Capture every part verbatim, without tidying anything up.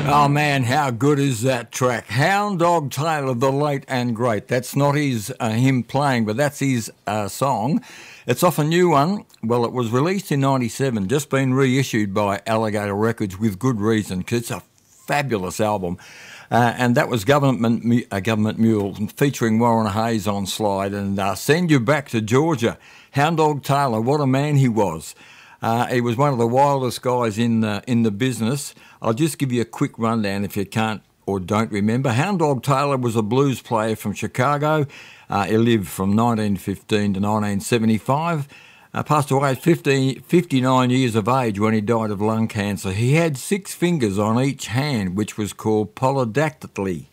Oh man, how good is that track? Hound Dog Taylor, the late and great. That's not his uh, him playing, but that's his uh, song. It's off a new one. Well, it was released in ninety-seven, just been reissued by Alligator Records with good reason, because it's a fabulous album. Uh, and that was Government uh, Government Mule, featuring Warren Hayes on slide, and uh, Send You Back to Georgia. Hound Dog Taylor, what a man he was. Uh, he was one of the wildest guys in the, in the business. I'll just give you a quick rundown if you can't or don't remember. Hound Dog Taylor was a blues player from Chicago. Uh, he lived from nineteen fifteen to nineteen seventy-five. Uh, passed away at fifty, fifty-nine years of age when he died of lung cancer. He had six fingers on each hand, which was called polydactyly.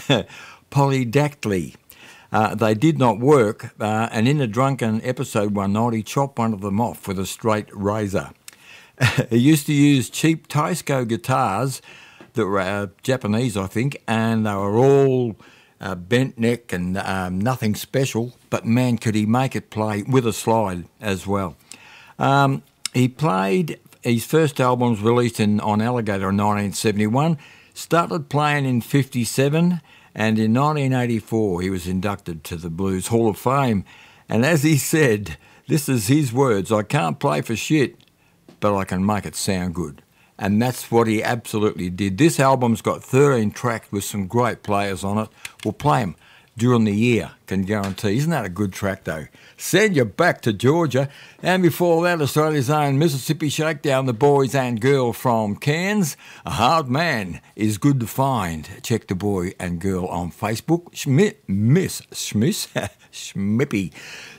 polydactyly. Uh, they did not work, uh, and in a drunken episode one night, he chopped one of them off with a straight razor. He used to use cheap Taisco guitars that were uh, Japanese, I think, and they were all uh, bent neck and um, nothing special, but man, could he make it play with a slide as well. Um, he played, his first album was released in, on Alligator in nineteen seventy-one, started playing in fifty-seven, and in nineteen eighty-four, he was inducted to the Blues Hall of Fame. And as he said, this is his words, "I can't play for shit, but I can make it sound good." And that's what he absolutely did. This album's got thirteen tracks with some great players on it. We'll play them during the year, can guarantee. Isn't that a good track, though? Send You Back to Georgia. And before that, Australia's own Mississippi Shakedown, the boys and girl from Cairns. A hard man is good to find. Check the boy and girl on Facebook. Schmidt, Miss Schmiss, Schmippy,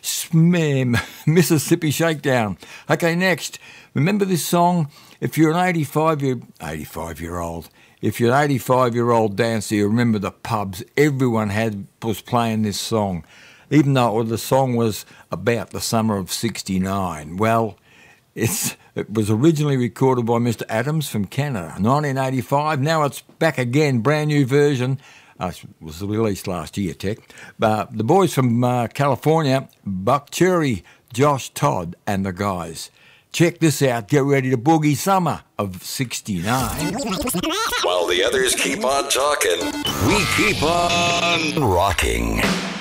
Smim, Mississippi Shakedown. Okay, next. Remember this song? If you're an eighty-five year, eighty-five year old, if you're an eighty-five year old dancer, you remember the pubs. Everyone had was playing this song, even though the song was about the summer of sixty-nine. Well, it's it was originally recorded by Mister Adams from Canada, nineteen eighty-five. Now it's back again, brand new version. Uh, it was released last year, Tech. But the boys from uh, California, Buck Cherry, Josh Todd, and the guys. Check this out. Get ready to boogie summer of sixty-nine. While the others keep on talking, we keep on rocking.